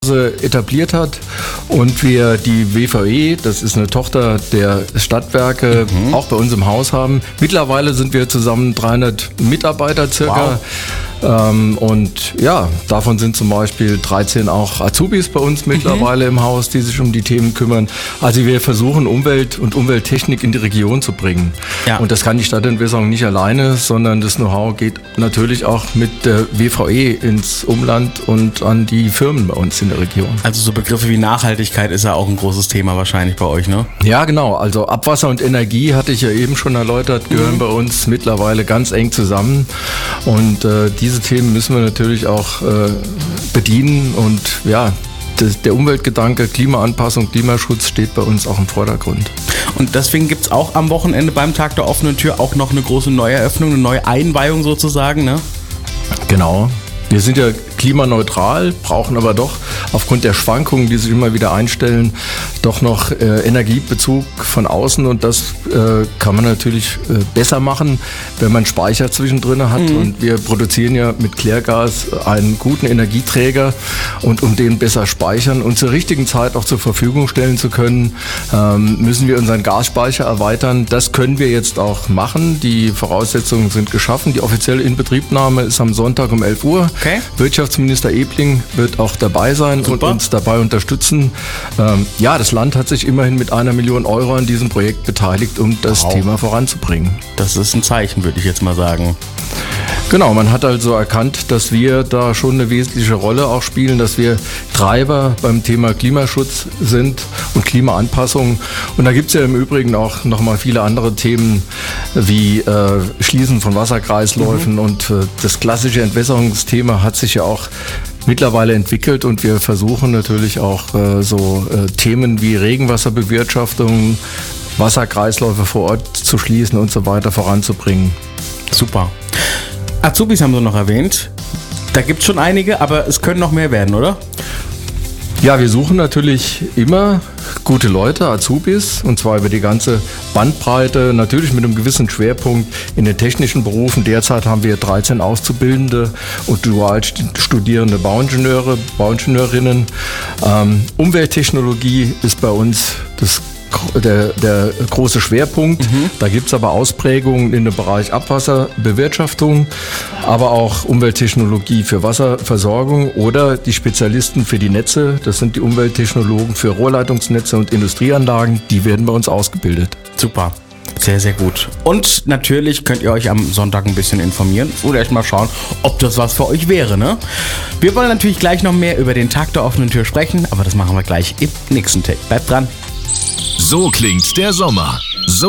etabliert hat und wir die WVE, das ist eine Tochter der Stadtwerke, auch bei uns im Haus haben. Mittlerweile sind wir zusammen 300 Mitarbeiter circa. Wow. Und ja, davon sind zum Beispiel 13 auch Azubis bei uns mittlerweile im Haus, die sich um die Themen kümmern. Also wir versuchen Umwelt und Umwelttechnik in die Region zu bringen. Ja. Und das kann die Stadtentwässerung nicht alleine, sondern das Know-how geht natürlich auch mit der WVE ins Umland und an die Firmen bei uns in der Region. Also so Begriffe wie Nachhaltigkeit ist ja auch ein großes Thema wahrscheinlich bei euch, ne? Ja, genau. Also Abwasser und Energie, hatte ich ja eben schon erläutert, gehören bei uns mittlerweile ganz eng zusammen. Und diese Themen müssen wir natürlich auch bedienen. Und ja, der Umweltgedanke, Klimaanpassung, Klimaschutz steht bei uns auch im Vordergrund. Und deswegen gibt es auch am Wochenende beim Tag der offenen Tür auch noch eine große Neueröffnung, eine neue Einweihung sozusagen, ne? Genau. Wir sind ja klimaneutral, brauchen aber doch aufgrund der Schwankungen, die sich immer wieder einstellen, doch noch Energiebezug von außen. Und das kann man natürlich besser machen, wenn man Speicher zwischendrin hat. Und wir produzieren ja mit Klärgas einen guten Energieträger. Und um den besser speichern und zur richtigen Zeit auch zur Verfügung stellen zu können, müssen wir unseren Gasspeicher erweitern. Das können wir jetzt auch machen. Die Voraussetzungen sind geschaffen. Die offizielle Inbetriebnahme ist am Sonntag um 11 Uhr. Okay. Wirtschaftsminister Ebling wird auch dabei sein. Super. Und uns dabei unterstützen. Ja, das Land hat sich immerhin mit 1 Million Euro an diesem Projekt beteiligt, um das Thema voranzubringen. Das ist ein Zeichen, würde ich jetzt mal sagen. Genau, man hat also erkannt, dass wir da schon eine wesentliche Rolle auch spielen, dass wir Treiber beim Thema Klimaschutz sind und Klimaanpassung. Und da gibt es ja im Übrigen auch nochmal viele andere Themen wie Schließen von Wasserkreisläufen und das klassische Entwässerungsthema hat sich ja auch mittlerweile entwickelt und wir versuchen natürlich auch Themen wie Regenwasserbewirtschaftung, Wasserkreisläufe vor Ort zu schließen und so weiter voranzubringen. Super. Azubis haben Sie noch erwähnt. Da gibt es schon einige, aber es können noch mehr werden, oder? Ja, wir suchen natürlich immer gute Leute, Azubis, und zwar über die ganze Bandbreite, natürlich mit einem gewissen Schwerpunkt in den technischen Berufen. Derzeit haben wir 13 Auszubildende und dual studierende Bauingenieurinnen. Umwelttechnologie ist bei uns der große Schwerpunkt. Da gibt es aber Ausprägungen in dem Bereich Abwasserbewirtschaftung, aber auch Umwelttechnologie für Wasserversorgung oder die Spezialisten für die Netze. Das sind die Umwelttechnologen für Rohrleitungsnetze und Industrieanlagen. Die werden bei uns ausgebildet. Super. Sehr, sehr gut. Und natürlich könnt ihr euch am Sonntag ein bisschen informieren oder echt mal schauen, ob das was für euch wäre, ne? Wir wollen natürlich gleich noch mehr über den Tag der offenen Tür sprechen, aber das machen wir gleich im nächsten Tag. Bleibt dran. So klingt der Sommer.